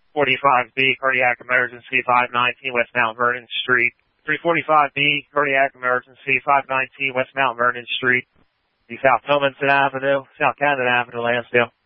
345B, cardiac emergency, 519 West Mount Vernon Street. 345B, cardiac emergency, 519 West Mount Vernon Street. The South Wilmington Avenue, South Canada Avenue, Lansdale.